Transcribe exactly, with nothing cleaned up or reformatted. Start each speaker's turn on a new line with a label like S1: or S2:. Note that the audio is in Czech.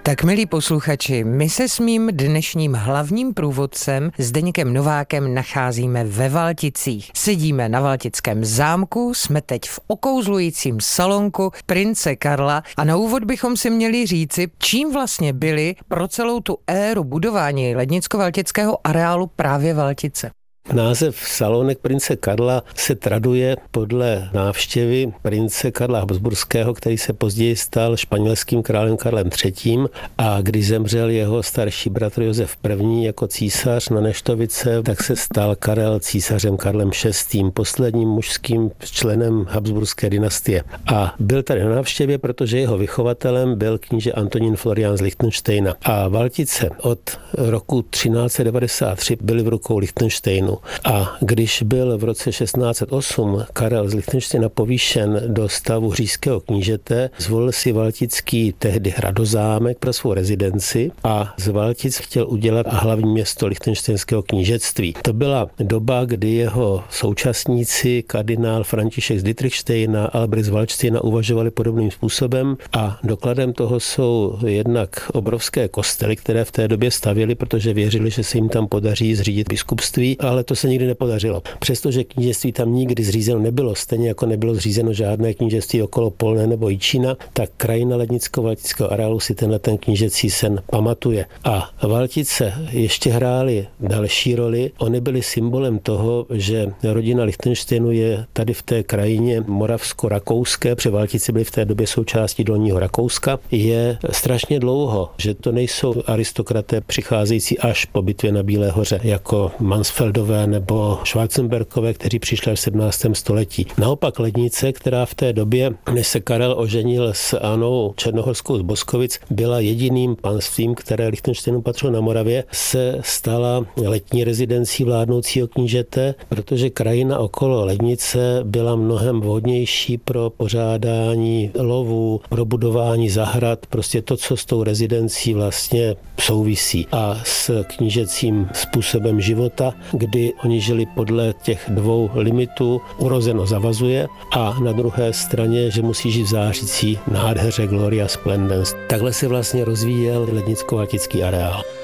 S1: Tak milí posluchači, my se s mým dnešním hlavním průvodcem Zdeňkem Novákem nacházíme ve Valticích. Sedíme na Valtickém zámku, jsme teď v okouzlujícím salonku prince Karla a na úvod bychom si měli říci, čím vlastně byly pro celou tu éru budování lednicko-valtického areálu právě Valtice.
S2: Název Salonek prince Karla se traduje podle návštěvy prince Karla Habsburského, který se později stal španělským králem Karlem třetím. A když zemřel jeho starší bratr Josef první jako císař na Neštovice, tak se stal Karel císařem Karlem šestým, posledním mužským členem Habsburské dynastie. A byl tady na návštěvě, protože jeho vychovatelem byl kníže Antonín Florián z Lichtenštejna. A Valtice od roku třináct set devadesát tři byly v rukou Lichtenštejnu. A když byl v roce šestnáct set osm Karel z Lichtenštejna povýšen do stavu říšského knížete, zvolil si Valtický tehdy hradozámek pro svou rezidenci a z Valtic chtěl udělat hlavní město lichtenštejnského knížectví. To byla doba, kdy jeho současníci kardinál František z Dietrichštejna, Albrecht z Valdštejna uvažovali podobným způsobem a dokladem toho jsou jednak obrovské kostely, které v té době stavěli, protože věřili, že se jim tam podaří zřídit biskupství, ale to se nikdy nepodařilo. Přestože knížectví tam nikdy zřízeno nebylo, stejně jako nebylo zřízeno žádné knížectví okolo Polné nebo Jičína, tak krajina lednicko-valtického areálu si tenhle ten knížecí sen pamatuje. A Valtice ještě hrály další roli. Ony byly symbolem toho, že rodina Lichtenštejnu je tady v té krajině moravsko-rakouské, protože Valtice byly v té době součástí Dolního Rakouska, je strašně dlouho, že to nejsou aristokraté přicházející až po bitvě na Bílé hoře, jako Mansfeldové nebo Schwarzenbergové, kteří přišli v sedmnáctém století. Naopak Lednice, která v té době, než se Karel oženil s Annou Černohorskou z Boskovic, byla jediným panstvím, které Lichtenštejnu patřilo na Moravě, se stala letní rezidencí vládnoucího knížete, protože krajina okolo Lednice byla mnohem vhodnější pro pořádání lovů, pro budování zahrad, prostě to, co s tou rezidencí vlastně souvisí. A s knížecím způsobem života, kdy oni žili podle těch dvou limitů, urozeno zavazuje a na druhé straně, že musí žít v zářící nádheře Gloria Splendens. Takhle se vlastně rozvíjel lednicko-valtický areál.